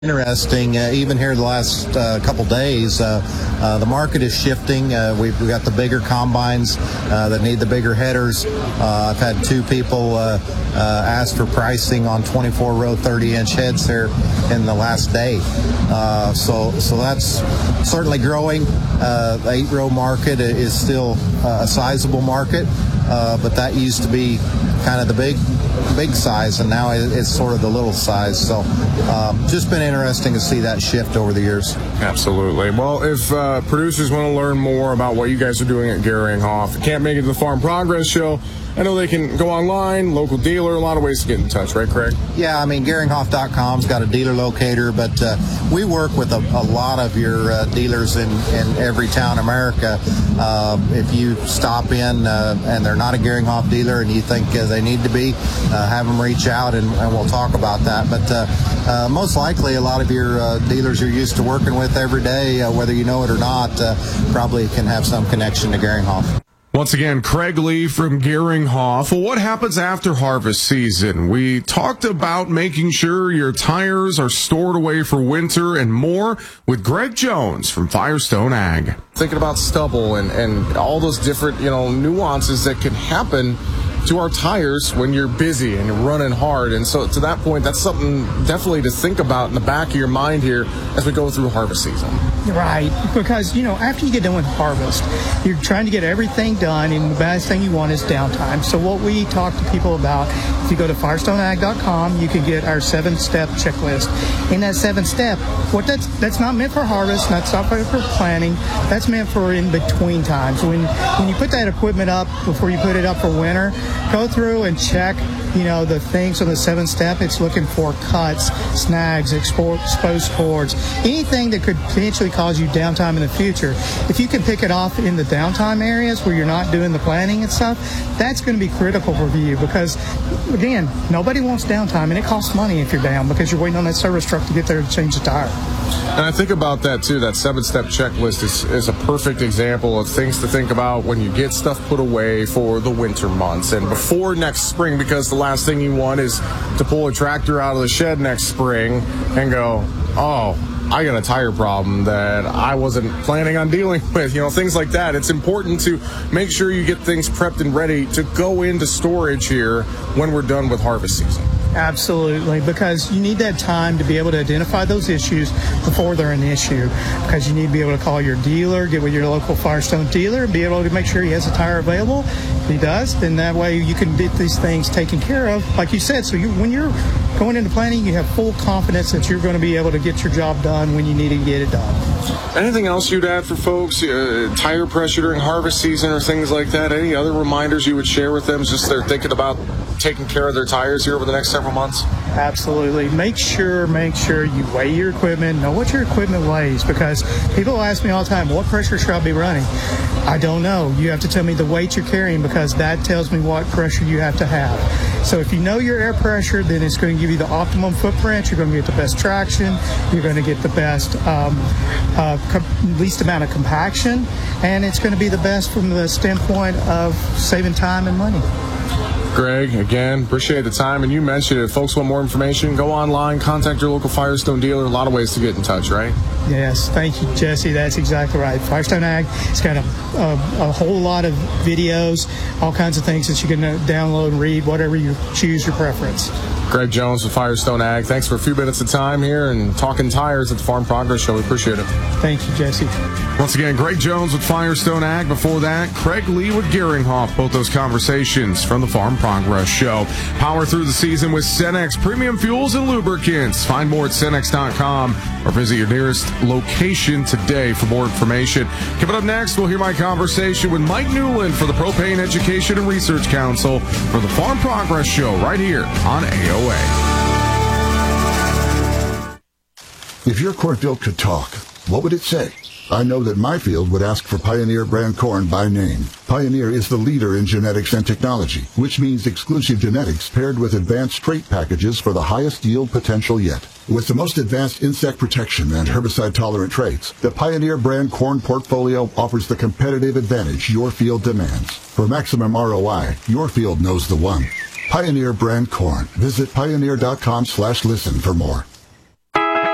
Interesting, even here the last couple days, the market is shifting. We've got the bigger combines that need the bigger headers. I've had two people ask for pricing on 24-row 30-inch heads there in the last day. So that's certainly growing. The 8-row market is still a sizable market, but that used to be kind of the big size, and now it's sort of the little size. So just been interesting to see that shift over the years. Absolutely. Well, if producers want to learn more about what you guys are doing at Geringhoff, can't make it to the Farm Progress Show, I know they can go online, local dealer, a lot of ways to get in touch, right, Craig? Yeah, I mean, Geringhoff.com's got a dealer locator, but we work with a lot of your dealers in every town in America. If you stop in and they're not a Geringhoff dealer and you think they need to be, have them reach out and we'll talk about that. But most likely a lot of your dealers you're used to working with every day, whether you know it or not, probably can have some connection to Geringhoff. Once again, Craig Lee from Geringhoff. Well, what happens after harvest season? We talked about making sure your tires are stored away for winter and more with Greg Jones from Firestone Ag. Thinking about stubble and all those different, nuances that can happen to our tires when you're busy and you're running hard. And so to that point, that's something definitely to think about in the back of your mind here as we go through harvest season. Right, because, after you get done with harvest, you're trying to get everything done, and the best thing you want is downtime. So what we talk to people about, if you go to firestoneag.com, you can get our 7-step checklist. In that 7-step, that's not meant for harvest, that's not meant for planning, that's meant for in between times. When you put that equipment up, before you put it up for winter, go through and check, the things on the 7-step. It's looking for cuts, snags, exposed cords, anything that could potentially cause you downtime in the future. If you can pick it off in the downtime areas where you're not doing the planning and stuff, that's going to be critical for you because, again, nobody wants downtime, and it costs money if you're down because you're waiting on that service truck to get there to change the tire. And I think about that, too. That 7-step checklist is a perfect example of things to think about when you get stuff put away for the winter months and before next spring, because the last thing you want is to pull a tractor out of the shed next spring and go, oh, I got a tire problem that I wasn't planning on dealing with, things like that. It's important to make sure you get things prepped and ready to go into storage here when we're done with harvest season. Absolutely, because you need that time to be able to identify those issues before they're an issue, because you need to be able to call your dealer, get with your local Firestone dealer, and be able to make sure he has a tire available. If he does, then that way you can get these things taken care of, like you said. So when you're going into planning, you have full confidence that you're going to be able to get your job done when you need to get it done. Anything else you'd add for folks? Tire pressure during harvest season or things like that? Any other reminders you would share with them just they're thinking about taking care of their tires here over the next several months? Absolutely. Make sure you weigh your equipment, know what your equipment weighs, because people ask me all the time, what pressure should I be running? I don't know. You have to tell me the weight you're carrying, because that tells me what pressure you have to have. So if you know your air pressure, then it's going to give you the optimum footprint. You're going to get the best traction. You're going to get the best, least amount of compaction, and it's going to be the best from the standpoint of saving time and money. Greg, again, appreciate the time. And you mentioned it. If folks want more information, go online, contact your local Firestone dealer. A lot of ways to get in touch, right? Yes, thank you, Jesse. That's exactly right. Firestone Ag, it's got a whole lot of videos, all kinds of things that you can download and read, whatever you choose your preference. Greg Jones with Firestone Ag. Thanks for a few minutes of time here and talking tires at the Farm Progress Show. We appreciate it. Thank you, Jesse. Once again, Greg Jones with Firestone Ag. Before that, Craig Lee with Geringhoff. Both those conversations from the Farm Progress Show. Power through the season with Cenex Premium Fuels and Lubricants. Find more at Cenex.com or visit your nearest location today for more information. Coming up next, we'll hear my conversation with Mike Newland for the Propane Education and Research Council for the Farm Progress Show right here on AOA. If your cornfield could talk, what would it say? I know that my field would ask for Pioneer brand corn by name. Pioneer is the leader in genetics and technology, which means exclusive genetics paired with advanced trait packages for the highest yield potential yet. With the most advanced insect protection and herbicide-tolerant traits, the Pioneer brand corn portfolio offers the competitive advantage your field demands. For maximum ROI, your field knows the one. Pioneer brand corn. Visit pioneer.com/listen for more.